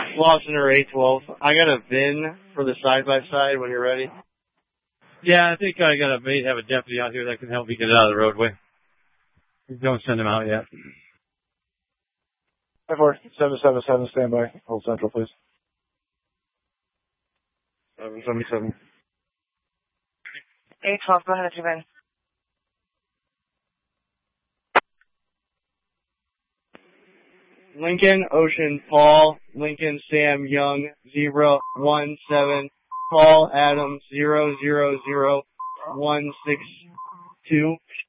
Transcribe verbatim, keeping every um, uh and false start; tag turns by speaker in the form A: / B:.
A: Lawson or eight twelve. I got a V I N for the side-by-side when you're ready.
B: Yeah, I think I got a may have a deputy out here that can help me get out of the roadway. Don't send him out yet.
C: five four seven seven seven, stand by. Hold central, please.
A: seven seven seven.
D: eight twelve, go ahead with your V I N.
A: Lincoln, Ocean, Paul, Lincoln, Sam, Young, zero, one, seven, Paul, Adam, zero, zero, zero, one, six, two.